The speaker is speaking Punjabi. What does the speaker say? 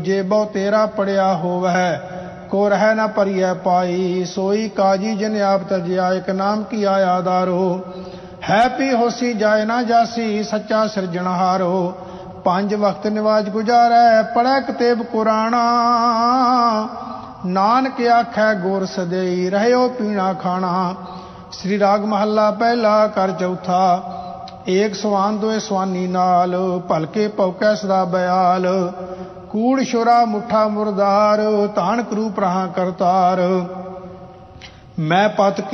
ਜੇ ਬਹੁ ਤੇਰਾ ਪੜਿਆ ਹੋਵੈ ਕੋ ਰਹਿ ਨਾ ਭਰੀਐ ਪਾਈ। ਸੋਈ ਕਾਜੀ ਜਿਨ ਆਪ ਤਜਿਆ ਇੱਕ ਨਾਮ ਕੀ ਆਇਆ ਦਾਰੋ। ਹੈ ਪੀ ਹੋਸੀ ਜਾਏ ਨਾ ਜਾਸੀ ਸੱਚਾ ਸਿਰਜਣਹਾਰੋ। ਪੰਜ ਵਕਤ ਨਿਵਾਜ ਗੁਜ਼ਾਰੈ ਪੜ੍ਹੈ ਕਤੇਬ ਕੁਰਾਣਾ। ਨਾਨਕ ਆਖੈ ਗੁਰ ਸਦਈ ਰਹਿਓ ਪੀਣਾ ਖਾਣਾ। ਸ੍ਰੀ ਰਾਗ ਮਹੱਲਾ ਪਹਿਲਾ ਕਰ ਚੌਥਾ। ਏਕ ਸਵਾਨ ਦੋਏ ਸਵਾਨੀ ਨਾਲ ਭਲਕੇ ਭੌਕੈ ਸਦਾ ਬਿਆਲ। ਕੂੜ ਸ਼ੁਰਾ ਮੁੱਠਾ ਮੁਰਦਾਰ ਧਾਨ ਕਰੂ ਪ੍ਰਾਹ ਕਰਤਾਰ। ਮੈਂ ਪਤ